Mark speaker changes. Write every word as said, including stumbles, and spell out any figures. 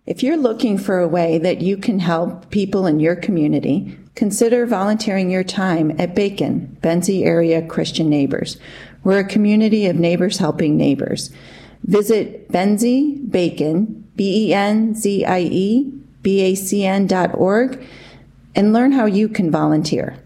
Speaker 1: If you're looking for a way that you can help people in your community, consider volunteering your time at Bacon, Benzie Area Christian Neighbors. We're a community of neighbors helping neighbors. Visit Benzie Bacon, B E N Z I E, B A C N dot org, and learn how you can volunteer.